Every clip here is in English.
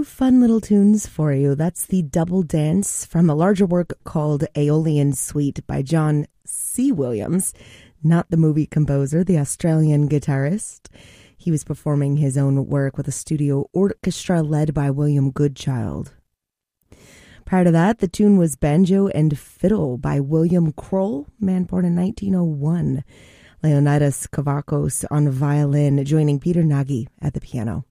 two fun little tunes for you. That's the Double Dance from a larger work called Aeolian Suite by John C. Williams, not the movie composer, the Australian guitarist. He was performing his own work with a studio orchestra led by William Goodchild. Prior to that, the tune was Banjo and Fiddle by William Kroll, man born in 1901. Leonidas Kavakos on violin, joining Peter Nagy at the piano.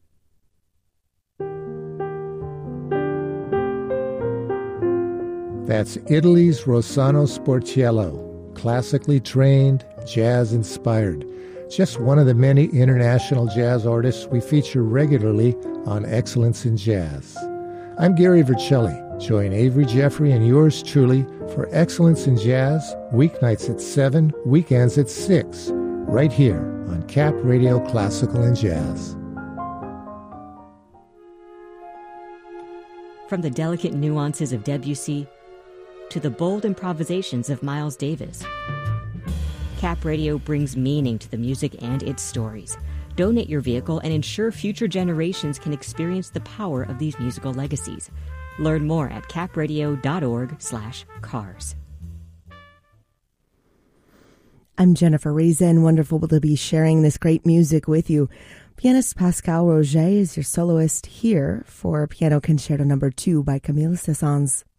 That's Italy's Rossano Sportiello, classically trained, jazz-inspired. Just one of the many international jazz artists we feature regularly on Excellence in Jazz. I'm Gary Vercelli. Join Avery Jeffrey and yours truly for Excellence in Jazz, weeknights at 7, weekends at 6, right here on Cap Radio Classical and Jazz. From the delicate nuances of Debussy to the bold improvisations of Miles Davis, Cap Radio brings meaning to the music and its stories. Donate your vehicle and ensure future generations can experience the power of these musical legacies. Learn more at capradio.org/cars. I'm Jennifer Reason. Wonderful to be sharing this great music with you. Pianist Pascal Roger is your soloist here for Piano Concerto No. 2 by Camille Saint-Saëns.